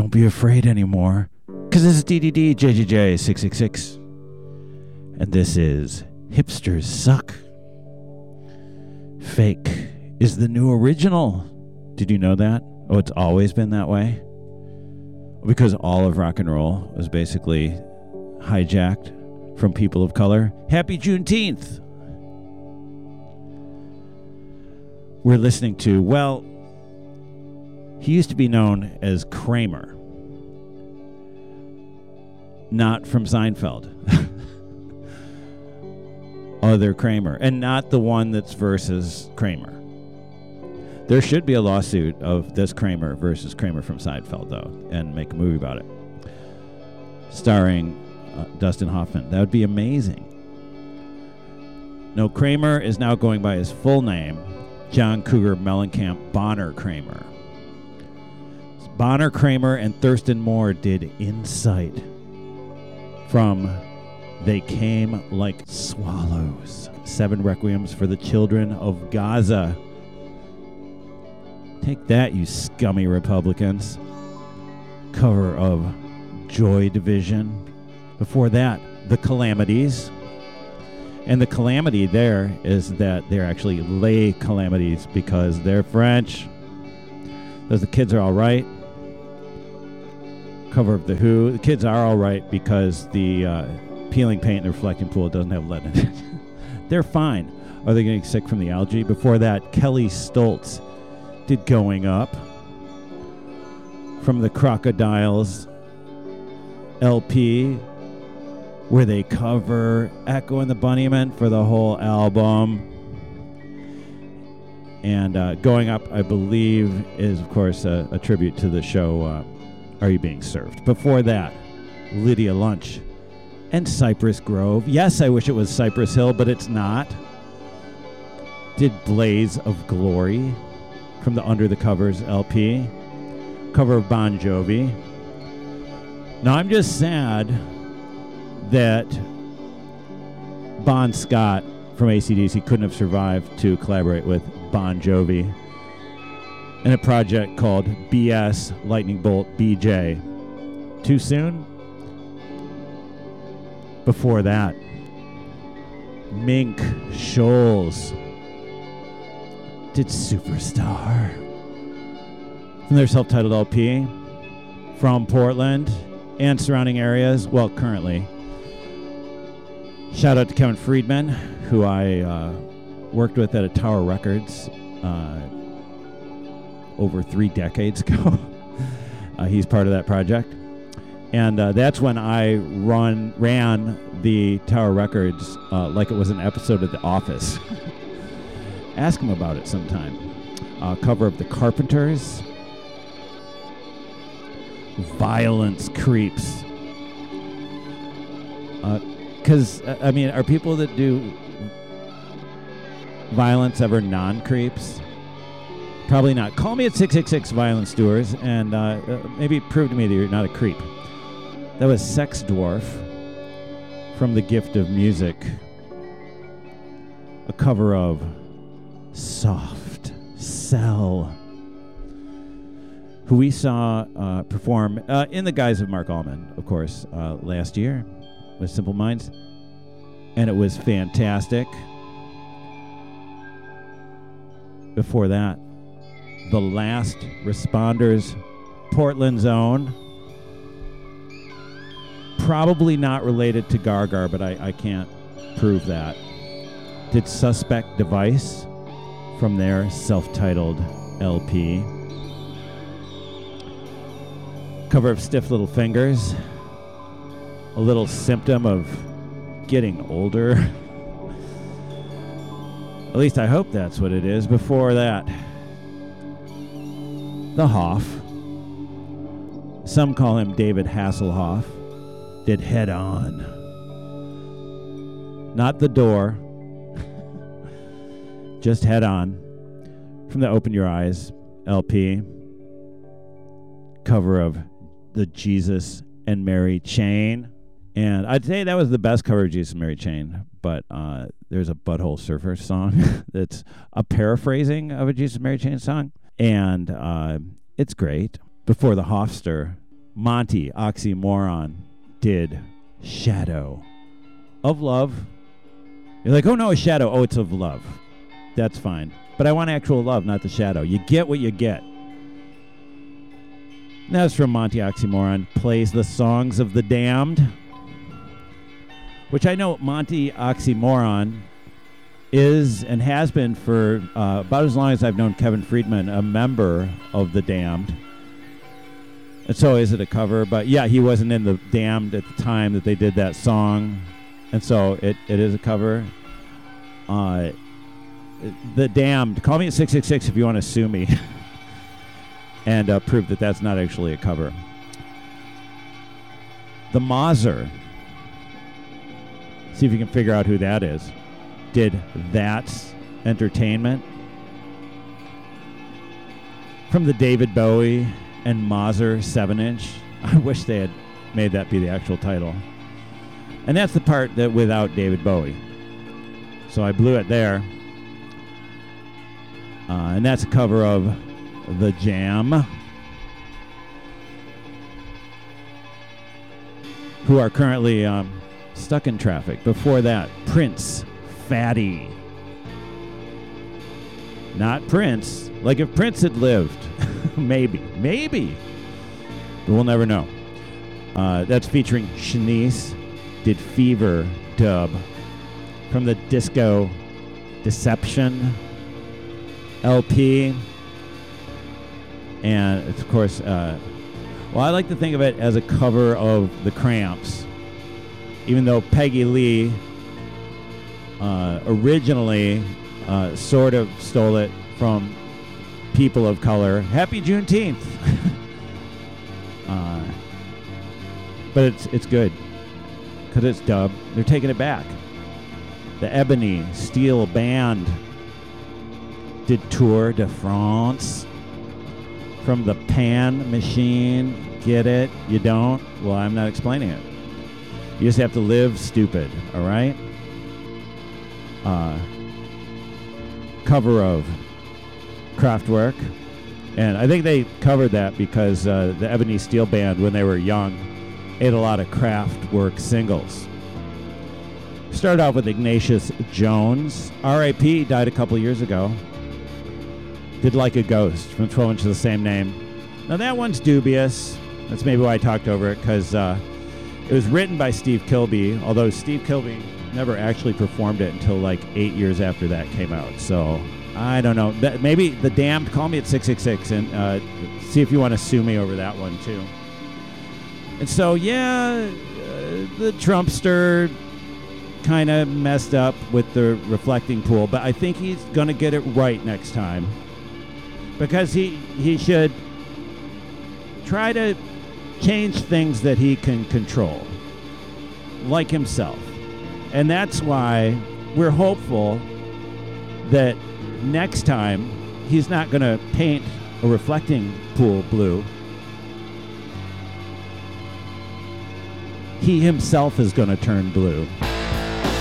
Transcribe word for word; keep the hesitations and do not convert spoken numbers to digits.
don't be afraid anymore. Because this is D D D J J J six six six. And this is Hipsters Suck. Fake is the new original. Did you know that? Oh, it's always been that way? Because all of rock and roll was basically hijacked from people of color. Happy Juneteenth! We're listening to, well, he used to be known as Kramer. Not from Seinfeld. Other Kramer. And not the one that's versus Kramer. There should be a lawsuit of this Kramer versus Kramer from Seinfeld, though, and make a movie about it. Starring uh, Dustin Hoffman. That would be amazing. No, Kramer is now going by his full name, John Cougar Mellencamp Bonner Kramer. Bonner Kramer and Thurston Moore did Insight from They Came Like Swallows. Seven Requiems for the Children of Gaza. Take that, you scummy Republicans. Cover of Joy Division. Before that, The Calamities. And the calamity there is that they're actually lay calamities because they're French. Those the kids are all right. Cover of The Who. The kids are all right because the uh, peeling paint in the reflecting pool doesn't have lead in it. They're fine. Are they getting sick from the algae? Before that, Kelly Stoltz did Going Up from the Crocodiles L P, where they cover Echo and the Bunnymen for the whole album. And uh, Going Up, I believe, is, of course, a, a tribute to the show uh, Are You Being Served? Before that, Lydia Lunch and Cypress Grove. Yes, I wish it was Cypress Hill, but it's not. Did Blaze of Glory from the Under the Covers L P. Cover of Bon Jovi. Now, I'm just sad that Bon Scott from A C D C couldn't have survived to collaborate with Bon Jovi in a project called B S Lightning Bolt B J. Too soon? Before that, Mink Shoals did Superstar from their self-titled L P from Portland and surrounding areas. Well, currently. Shout out to Kevin Friedman, who I uh, worked with at a Tower Records uh, over three decades ago. uh, he's part of that project. And uh, that's when I run ran the Tower Records uh, like it was an episode of The Office. Ask him about it sometime. Uh, cover of The Carpenters. Violence Creeps. Because, uh, I mean, are people that do violence ever non-creeps? Probably not. Call me at six six six Violence Doers and uh, uh, maybe prove to me that you're not a creep. That was Sex Dwarf from The Gift of Music. A cover of Soft Cell, who we saw uh, perform uh, in the guise of Mark Allman, of course, uh, last year with Simple Minds. And it was fantastic. Before that, The Last Responders, Portland's own. Probably not related to Gargar, but I, I can't prove that. Did Suspect Device from their self-titled L P. Cover of Stiff Little Fingers. A little symptom of getting older. At least I hope that's what it is. Before that, The Hoff. Some call him David Hasselhoff. Did Head On. Not The Door. Just Head On. From the Open Your Eyes L P. Cover of The Jesus and Mary Chain. And I'd say that was the best cover of Jesus and Mary Chain. But uh, there's a Butthole Surfer song that's a paraphrasing of a Jesus and Mary Chain song. And uh, it's great. Before the Hofster, Monty Oxymoron did Shadow of Love. You're like, oh no, a shadow. Oh, it's of love. That's fine. But I want actual love, not the shadow. You get what you get. And that's from Monty Oxymoron. Plays the Songs of the Damned, which I know Monty Oxymoron is and has been for uh, about as long as I've known Kevin Friedman, a member of the Damned. And so is it a cover? But yeah, he wasn't in the Damned at the time that they did that song. And so it, it is a cover. Uh, the Damned, call me at six six six if you want to sue me and uh, prove that that's not actually a cover. The Mauser, see if you can figure out who that is, did That's Entertainment from the David Bowie and Mauser seven inch. I wish they had made that be the actual title. And that's the part that without David Bowie. So I blew it there. Uh, and that's a cover of The Jam, who are currently um, stuck in traffic. Before that, Prince, Fatty. Not Prince. Like if Prince had lived, maybe, maybe. But we'll never know. Uh, that's featuring Shanice, did Fever dub from the Disco Deception L P. And it's, of course, uh, well, I like to think of it as a cover of The Cramps, even though Peggy Lee uh, originally uh, sort of stole it from People of Color. Happy Juneteenth! uh, but it's it's good because it's dubbed. They're taking it back. The Ebony Steel Band did Tour de France from the Pan Machine. Get it? You don't? Well, I'm not explaining it. You just have to live stupid, all right? Uh, cover of Kraftwerk. And I think they covered that because uh, the Ebony Steel Band, when they were young, ate a lot of Kraftwerk singles. Started off with Ignatius Jones. R I P died a couple years ago. Did Like a Ghost from twelve inch of the same name. Now that one's dubious. That's maybe why I talked over it, because uh, it was written by Steve Kilbey, although Steve Kilbey never actually performed it until like eight years after that came out. So I don't know. That, maybe The Damned, call me at six six six and uh, see if you want to sue me over that one too. And so, yeah, uh, the Trumpster kind of messed up with the reflecting pool, but I think he's going to get it right next time. Because he, he should try to change things that he can control, like himself. And that's why we're hopeful that next time he's not going to paint a reflecting pool blue. He himself is going to turn blue.